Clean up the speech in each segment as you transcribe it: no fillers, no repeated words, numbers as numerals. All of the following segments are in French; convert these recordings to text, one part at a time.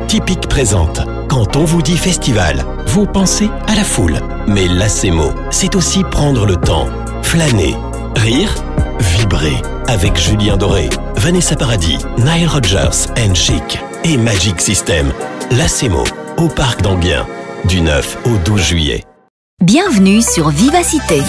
Typique présente. Quand on vous dit festival, vous pensez à la foule. Mais Lacemo, c'est aussi prendre le temps, flâner, rire, vibrer. Avec Julien Doré, Vanessa Paradis, Nile Rodgers and Chic et Magic System. Lacemo, au Parc d'Enghien, du 9 au 12 juillet. Bienvenue sur Vivacité.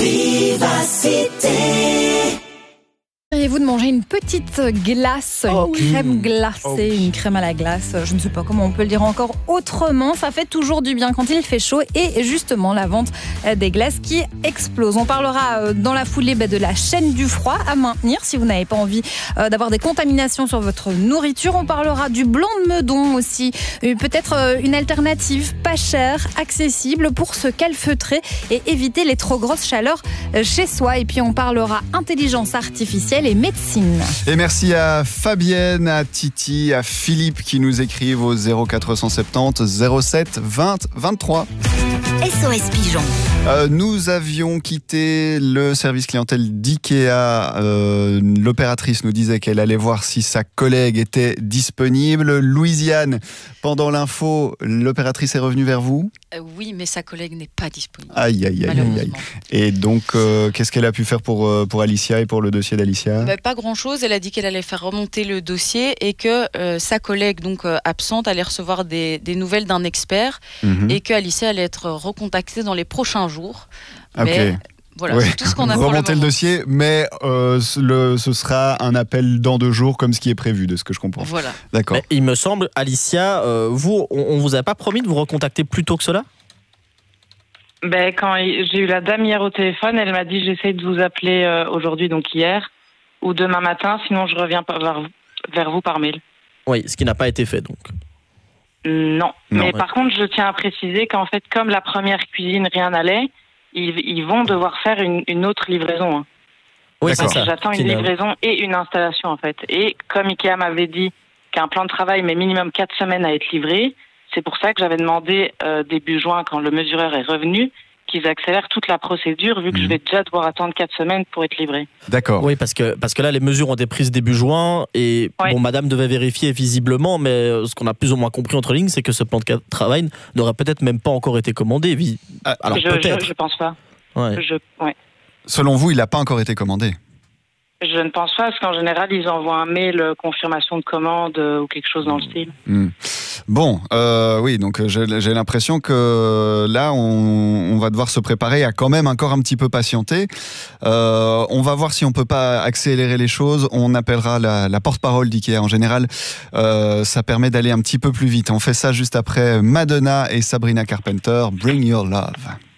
Essayez-vous de manger une petite glace, crème glacée, une crème à la glace, je ne sais pas comment on peut le dire encore autrement, ça fait toujours du bien quand il fait chaud et justement la vente des glaces qui explose. On parlera dans la foulée de la chaîne du froid à maintenir si vous n'avez pas envie d'avoir des contaminations sur votre nourriture. On parlera du blanc de Meudon aussi, peut-être une alternative pas chère, accessible pour se calfeutrer et éviter les trop grosses chaleurs chez soi. Et puis on parlera intelligence artificielle et médecine. Et merci à Fabienne, à Titi, à Philippe qui nous écrivent au 0470 07 20 23. SOS Pigeon. Nous avions quitté le service clientèle d'IKEA. L'opératrice nous disait qu'elle allait voir si sa collègue était disponible. Louisiane, pendant l'info, l'opératrice est revenue vers vous ? Oui, mais sa collègue n'est pas disponible. Aïe. Et donc, qu'est-ce qu'elle a pu faire pour Alicia et pour le dossier d'Alicia ? Pas grand-chose. Elle a dit qu'elle allait faire remonter le dossier et que sa collègue, donc absente, allait recevoir des nouvelles d'un expert et que Alicia allait être recontactée dans les prochains jours. Mais voilà, c'est tout ce qu'on a pour le moment. Remonter le dossier, mais ce sera un appel dans 2 jours, comme ce qui est prévu, de ce que je comprends. Voilà. D'accord. Mais il me semble, Alicia, on vous a pas promis de vous recontacter plus tôt que cela ? Quand j'ai eu la dame hier au téléphone, elle m'a dit j'essaye de vous appeler aujourd'hui, donc hier, ou demain matin, sinon je reviens vers vous par mail. Oui, ce qui n'a pas été fait donc. Non, mais par contre, je tiens à préciser qu'en fait, comme la première cuisine, rien n'allait, ils vont devoir faire une autre livraison. Hein. Oui, c'est ça. J'attends une livraison et une installation, en fait. Et comme Ikea m'avait dit qu'un plan de travail met minimum 4 semaines à être livré, c'est pour ça que j'avais demandé début juin, quand le mesureur est revenu, qu'ils accélèrent toute la procédure, vu que je vais déjà devoir attendre 4 semaines pour être livré. D'accord. Oui, parce que là, les mesures ont été prises début juin, et madame devait vérifier visiblement, mais ce qu'on a plus ou moins compris entre lignes, c'est que ce plan de travail n'aurait peut-être même pas encore été commandé. Alors peut-être. Je pense pas. Ouais. Selon vous, il n'a pas encore été commandé ? Je ne pense pas, parce qu'en général, ils envoient un mail confirmation de commande ou quelque chose dans le style. Bon, oui, donc j'ai l'impression que là, on va devoir se préparer à quand même encore un petit peu patienter. On va voir si on peut pas accélérer les choses. On appellera la porte-parole d'IKEA. En général, ça permet d'aller un petit peu plus vite. On fait ça juste après Madonna et Sabrina Carpenter, Bring Your Love.